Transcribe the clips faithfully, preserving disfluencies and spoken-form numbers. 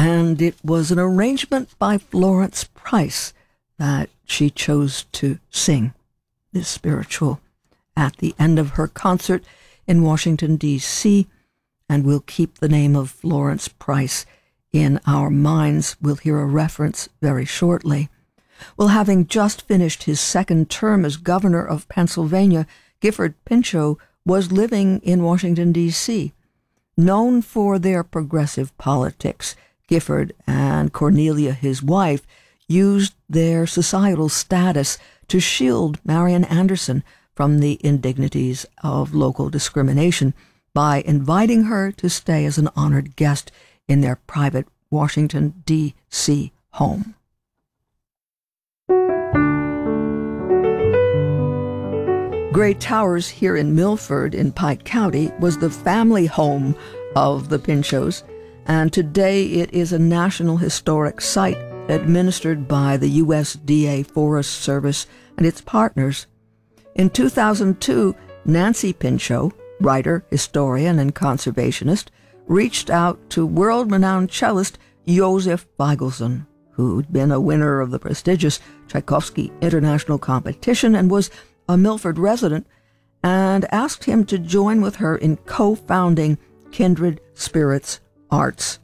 and it was an arrangement by Florence Price that she chose to sing this spiritual at the end of her concert in Washington, D C, and we'll keep the name of Florence Price in our minds. We'll hear a reference very shortly. Well, having just finished his second term as governor of Pennsylvania, Gifford Pinchot was living in Washington, D C. Known for their progressive politics, Gifford and Cornelia, his wife, used their societal status to shield Marian Anderson from the indignities of local discrimination by inviting her to stay as an honored guest in their private Washington, D C home. Gray Towers here in Milford in Pike County was the family home of the Pinchots, and today it is a National Historic Site administered by the U S D A Forest Service and its partners. In two thousand two, Nancy Pinchot, writer, historian, and conservationist, reached out to world-renowned cellist Josef Weigelson, who'd been a winner of the prestigious Tchaikovsky International Competition and was a Milford resident, and asked him to join with her in co-founding Kindred Spirits Arts.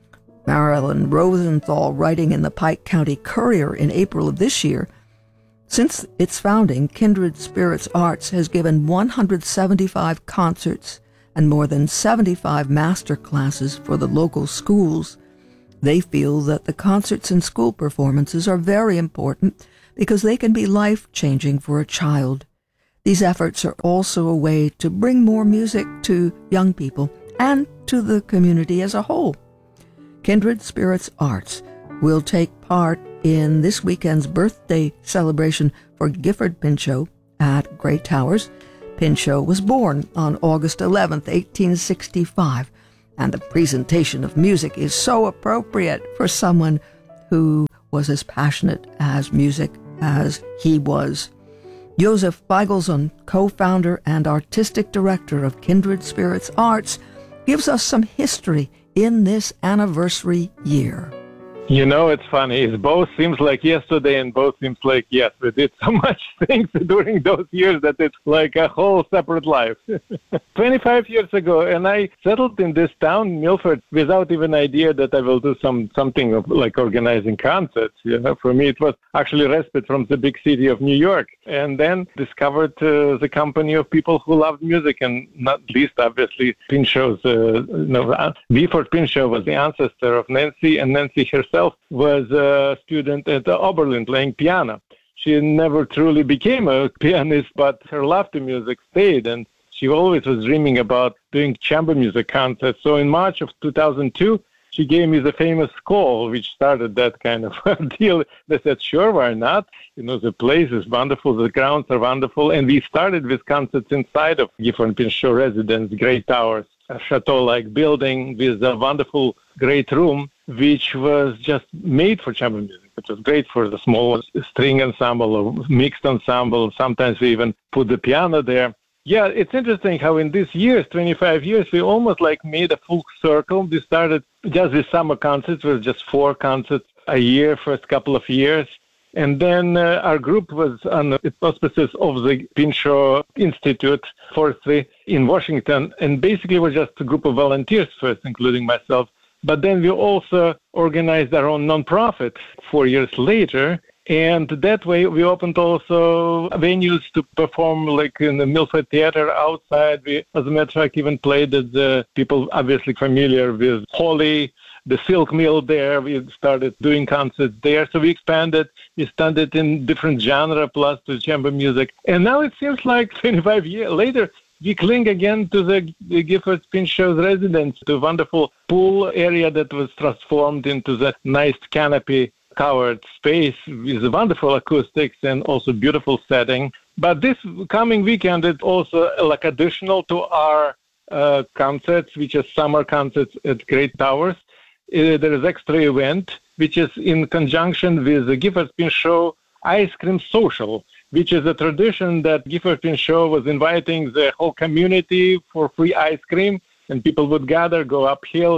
Marilyn Rosenthal, writing in the Pike County Courier in April of this year, since its founding, Kindred Spirits Arts has given one hundred seventy-five concerts and more than seventy-five master classes for the local schools. They feel that the concerts and school performances are very important because they can be life-changing for a child. These efforts are also a way to bring more music to young people and to the community as a whole. Kindred Spirits Arts will take part in this weekend's birthday celebration for Gifford Pinchot at Gray Towers. Pinchot was born on August eleventh, eighteen sixty-five, and the presentation of music is so appropriate for someone who was as passionate as music as he was. Josef Weigelson, co-founder and artistic director of Kindred Spirits Arts, gives us some history in this anniversary year. You know, it's funny. It both seems like yesterday and both seems like yes. We did so much things during those years that it's like a whole separate life. twenty-five years ago, and I settled in this town, Milford, without even idea that I will do some something of like organizing concerts. You know, for me, it was actually respite from the big city of New York. And then discovered uh, the company of people who loved music, and not least, obviously, Pinchot's, uh, you know, Gifford Pinchot was the ancestor of Nancy, and Nancy herself was a student at Oberlin playing piano. She never truly became a pianist, but her love to music stayed, and she always was dreaming about doing chamber music concerts. So in March of two thousand two, she gave me the famous call, which started that kind of deal. They said, sure, why not? You know, the place is wonderful, the grounds are wonderful, and we started with concerts inside of Gifford Pinchot residence, Gray Towers, a chateau-like building with a wonderful, great room, which was just made for chamber music. It was great for the small string ensemble or mixed ensemble. Sometimes we even put the piano there. Yeah, it's interesting how in these years, twenty-five years, we almost like made a full circle. We started just with summer concerts, with just four concerts a year, first couple of years. And then uh, our group was on the auspices of the Pinchot Institute, Forestry in Washington. And basically we're just a group of volunteers first, including myself. But then we also organized our own nonprofit four years later. And that way we opened also venues to perform like in the Milford Theater outside. We, as a matter of fact, even played at the people obviously familiar with Holly, the Silk Mill there. We started doing concerts there. So we expanded, we started in different genre plus to chamber music. And now it seems like twenty-five years later, we cling again to the, the Gifford Pinchot residence, the wonderful pool area that was transformed into the nice canopy covered space with wonderful acoustics and also beautiful setting. But this coming weekend is also like additional to our uh, concerts, which is summer concerts at Great Towers. Uh, there is extra event, which is in conjunction with the Gifford Pinchot Ice Cream Social, which is a tradition that Gifford Pinchot was inviting the whole community for free ice cream, and people would gather, go uphill, and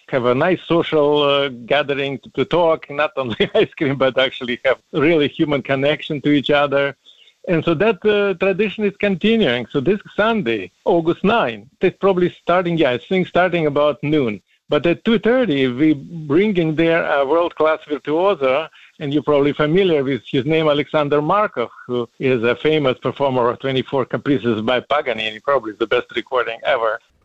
have a nice social uh, gathering to, to talk, not only ice cream, but actually have really human connection to each other. And so that uh, tradition is continuing. So this Sunday, August ninth, it's probably starting, yeah, I think starting about noon. But at two thirty, we bringing there a world-class virtuoso, and you're probably familiar with his name, Alexander Markov, who is a famous performer of twenty-four Caprices by Paganini, probably the best recording ever.